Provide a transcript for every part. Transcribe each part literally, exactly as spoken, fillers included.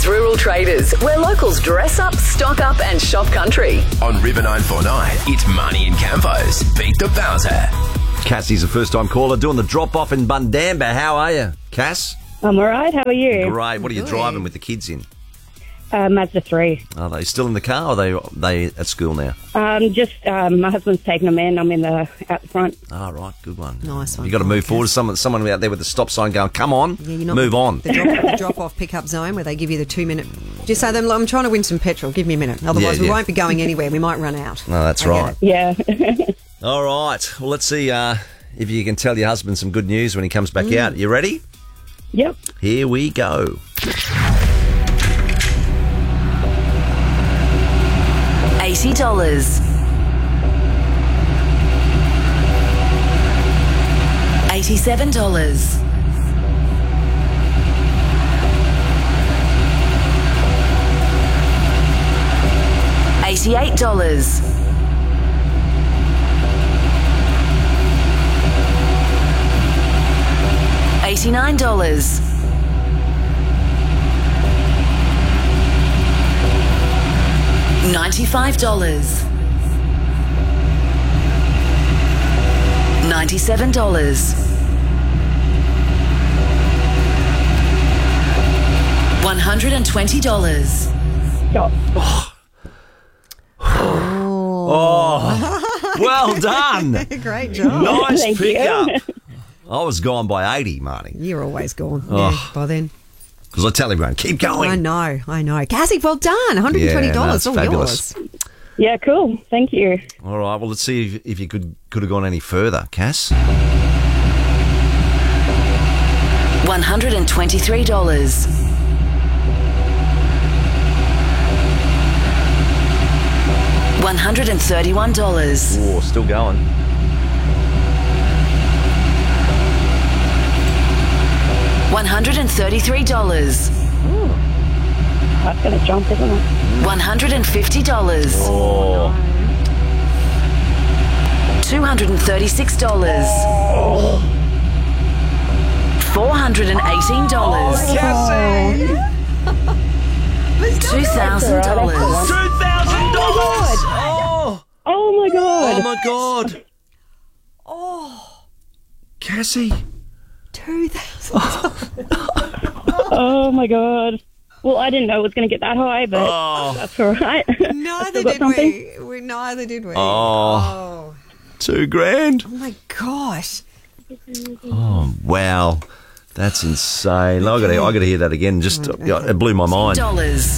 Springers Rural Traders, where locals dress up, stock up and shop country. On River nine four nine, it's Marnie and Campos. Beat the Bowser. Cassie's a first-time caller doing the drop-off in Bundamba. How are you, Cass? I'm all right. How are you? Great. What are you driving with the kids in? Uh, Mazda three. Are they still in the car or are they, they at school now? Um, just um, my husband's taking them in. I'm in the out the front. Oh, right. Good one. Nice one. You've got to move forward. Someone, someone out there with the stop sign going, come on, Yeah, you're not move on. The, drop, the drop-off pickup zone where they give you the two-minute... Just say to them, I'm trying to win some petrol. Give me a minute. Otherwise, Yeah, we yeah. won't be going anywhere. We might run out. No, that's I get right. Yeah. All right. Well, let's see uh, if you can tell your husband some good news when he comes back out. You ready? Yep. Here we go. eighty dollars. eighty-seven dollars. eighty-eight dollars. eighty-nine dollars. ninety-five dollars. ninety-seven dollars. one hundred twenty dollars. Stop. Oh, well done. Great job. Nice Thank pickup. you. I was gone by eighty, Marty, You're always gone. Oh. Yeah, by then. because I tell everyone, keep going. I know, I know. Cassie, well done. one hundred twenty dollars. Yeah, no, all it's fabulous. yours. Yeah, cool. Thank you. All right, well, let's see if, if you could could have gone any further, Cass. one hundred twenty-three dollars. one hundred thirty-one dollars. Oh, still going. one hundred thirty-three dollars. That's going to jump, isn't it? one hundred fifty dollars. Oh, two hundred thirty-six dollars. four hundred eighteen dollars. Cassie! two thousand dollars. Two thousand dollars! Oh! Oh, my God. Oh, my God. Oh. Cassie. two thousand dollars. Oh, my God. Well, I didn't know it was going to get that high, but Oh. that's all right. Neither Still got did something? we. we. Neither did we. Oh. Oh. Two grand. Oh, my gosh. Oh, wow. That's insane. I got to I got to hear that again. Just uh, it blew my mind. Dollars.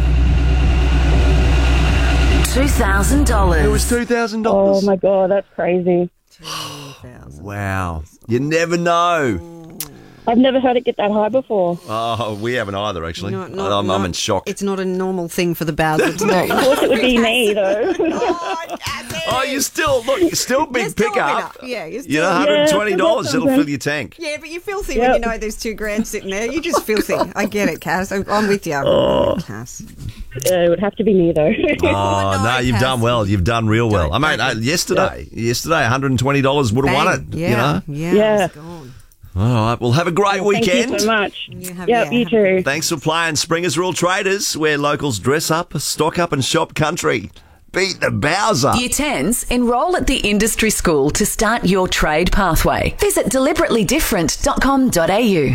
two thousand dollars. It was two thousand Oh, dollars. my God. That's crazy. two thousand. Wow. You never know. I've never heard it get that high before. Oh, we haven't either, actually. Not- not- I'm, I'm not- in shock. It's not a normal thing for the Bowser to do. Of course, it would be me, though. Oh, you still look. You're still big You're still a pickup. winner. Yeah, you're still You know, one hundred twenty dollars. Yeah, It'll fill your tank. Yeah, but you're filthy Yep. when you know there's two grand sitting there. You're just filthy. I get it, Cass. I'm, I'm with you. Oh. Cass. Uh, it would have to be me, though. Oh, no, no, you've Cass. done well. You've done real well. Don't- I mean, don't- uh, yesterday, yesterday, one hundred twenty dollars would have won it. Bang. Yeah, You know. yeah, Yeah. it's gone. All right. Well, have a great Thank weekend. you so much. You have- yeah, yeah, you have- too. Thanks for playing Springers Rural Traders, where locals dress up, stock up, and shop country. Beat the Bowser. Year tens, enrol at the industry school to start your trade pathway. Visit deliberately different dot com dot a u.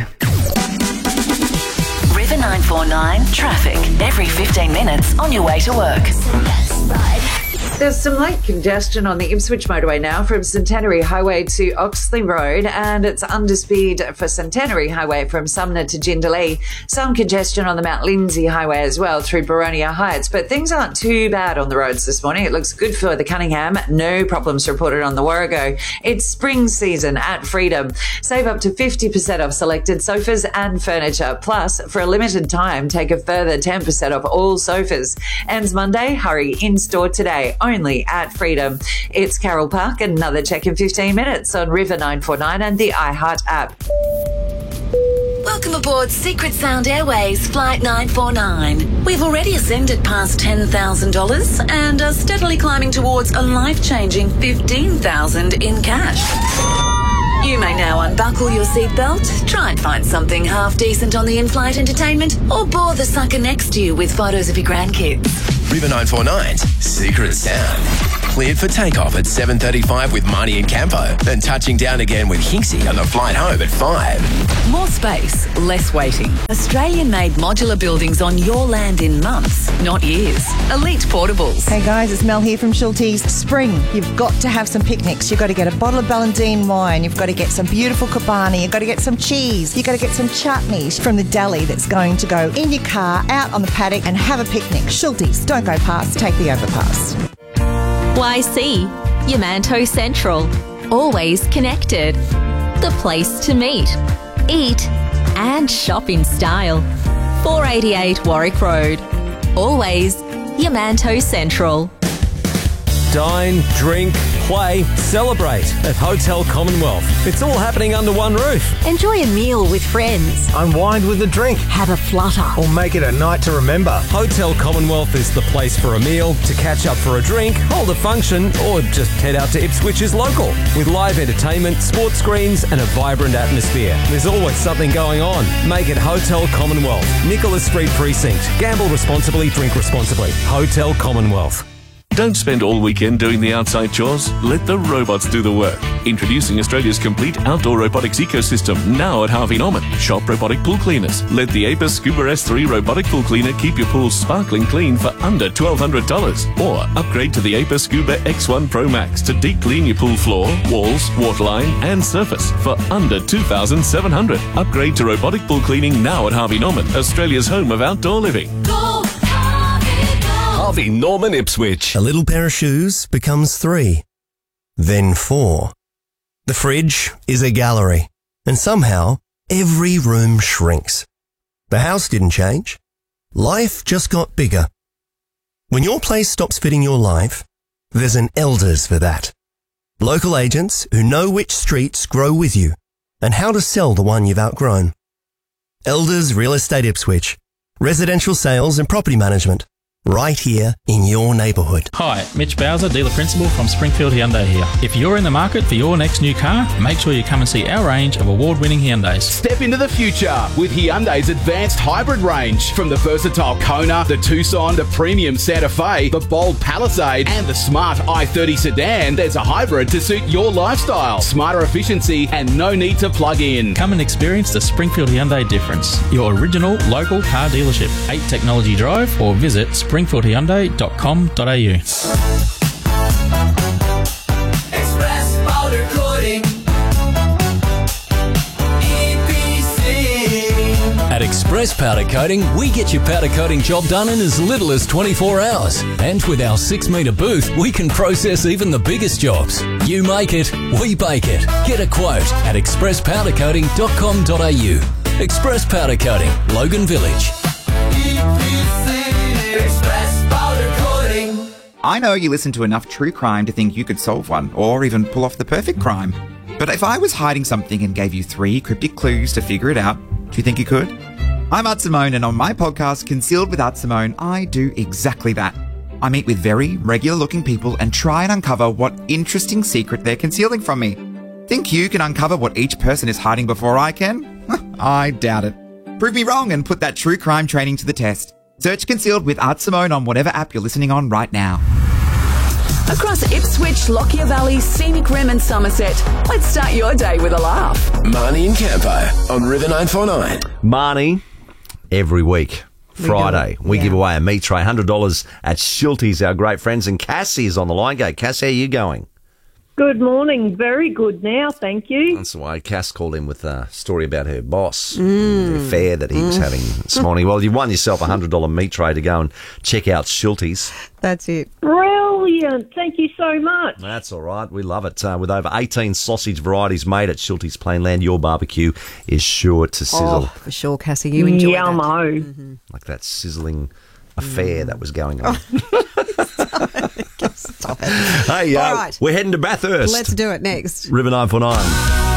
River nine four nine traffic every fifteen minutes on your way to work. There's some light congestion on the Ipswich motorway now from Centenary Highway to Oxley Road, and it's under speed for Centenary Highway from Sumner to Jindalee. Some congestion on the Mount Lindsay Highway as well through Boronia Heights, but things aren't too bad on the roads this morning. It looks good for the Cunningham. No problems reported on the Warrego. It's spring season at Freedom. Save up to fifty percent off selected sofas and furniture. Plus, for a limited time, take a further ten percent off all sofas. Ends Monday. Hurry in store today. Only at Freedom. It's Carol Park. Another check in fifteen minutes on River nine four nine and the iHeart app. Welcome aboard Secret Sound Airways Flight nine four nine. We've already ascended past ten thousand dollars and are steadily climbing towards a life-changing fifteen thousand dollars in cash. You may now unbuckle your seatbelt, try and find something half decent on the in-flight entertainment, or bore the sucker next to you with photos of your grandkids. River nine four nine's Secret Sound. Cleared for takeoff at seven thirty-five with Marnie and Campo, then touching down again with Hinksy on the flight home at five. More space, less waiting. Australian-made modular buildings on your land in months, not years. Elite Portables. Hey guys, it's Mel here from Schulte's. Spring, you've got to have some picnics. You've got to get a bottle of Ballantine wine. You've got to get some beautiful Kobani. You've got to get some cheese. You've got to get some chutneys from the deli that's going to go in your car, out on the paddock and have a picnic. Schulte's, don't go past, take the overpass. Y C, Yamanto Central. Always connected. The place to meet, eat and shop in style. four eighty-eight Warwick Road. Always Yamanto Central. Dine, drink, play, celebrate at Hotel Commonwealth. It's all happening under one roof. Enjoy a meal with friends. Unwind with a drink. Have a flutter. Or make it a night to remember. Hotel Commonwealth is the place for a meal, to catch up for a drink, hold a function, or just head out to Ipswich's local. With live entertainment, sports screens and a vibrant atmosphere. There's always something going on. Make it Hotel Commonwealth. Nicholas Street Precinct. Gamble responsibly, drink responsibly. Hotel Commonwealth. Don't spend all weekend doing the outside chores. Let the robots do the work. Introducing Australia's complete outdoor robotics ecosystem, now at Harvey Norman. Shop robotic pool cleaners. Let the Apis Scuba S three robotic pool cleaner keep your pool sparkling clean for under twelve hundred dollars. Or upgrade to the Apis Scuba X one Pro Max to deep clean your pool floor, walls, waterline and surface for under two thousand seven hundred dollars. Upgrade to robotic pool cleaning now at Harvey Norman, Australia's home of outdoor living. Harvey Norman Ipswich. A little pair of shoes becomes three, then four. The fridge is a gallery, and somehow every room shrinks. The house didn't change. Life just got bigger. When your place stops fitting your life, there's an Elders for that. Local agents who know which streets grow with you and how to sell the one you've outgrown. Elders Real Estate Ipswich. Residential sales and property management. Right here in your neighbourhood. Hi, Mitch Bowser, Dealer Principal from Springfield Hyundai here. If you're in the market for your next new car, make sure you come and see our range of award-winning Hyundais. Step into the future with Hyundai's advanced hybrid range. From the versatile Kona, the Tucson, the premium Santa Fe, the bold Palisade and the smart i thirty sedan, there's a hybrid to suit your lifestyle. Smarter efficiency and no need to plug in. Come and experience the Springfield Hyundai difference. Your original local car dealership. eight Technology Drive or visit springfield hyundai dot com dot a u. Express Powder Coating. E P C. At Express Powder Coating, we get your powder coating job done in as little as twenty-four hours. And with our six metre booth, we can process even the biggest jobs. You make it, we bake it. Get a quote at express powder coating dot com dot a u. Express Powder Coating, Logan Village. E P C. Express Powder Coating. I know you listen to enough true crime to think you could solve one, or even pull off the perfect crime. But if I was hiding something and gave you three cryptic clues to figure it out, do you think you could? I'm Art Simone, and on my podcast, Concealed with Art Simone, I do exactly that. I meet with very regular-looking people and try and uncover what interesting secret they're concealing from me. Think you can uncover what each person is hiding before I can? I doubt it. Prove me wrong and put that true crime training to the test. Search Concealed with Art Simone on whatever app you're listening on right now. Across Ipswich, Lockyer Valley, Scenic Rim and Somerset, let's start your day with a laugh. Marnie and Campo on River nine four nine. Marnie, every week, Friday, we, we yeah. give away a meat tray, one hundred dollars at Schulte's, our great friends, and Cassie's on the line. Go, Cass, how are you going? Good morning. Very good now, thank you. That's the way Cass called in with a story about her boss, Mm. the affair that he was Mm. having this morning. Well, you won yourself a one hundred dollars meat tray to go and check out Schulte's. That's it. Brilliant. Thank you so much. That's all right. We love it. Uh, with over eighteen sausage varieties made at Schulte's Plainland, your barbecue is sure to sizzle. Oh, for sure, Cassie. You enjoy Yummo. that. Mm-hmm. Like that sizzling affair Mm. that was going on. Stop it. Hey, uh, All right. we're heading to Bathurst. Let's do it next. River nine four nine.